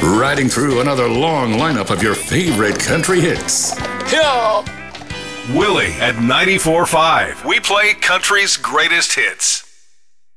riding through another long lineup of your favorite country hits. Willie at 94.5. We play country's greatest hits.